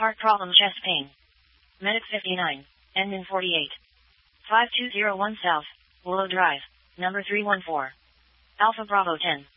Heart problem, chest pain. Medic 59. Ending 48. 5201 South, Willow Drive, number 314. Alpha Bravo 10.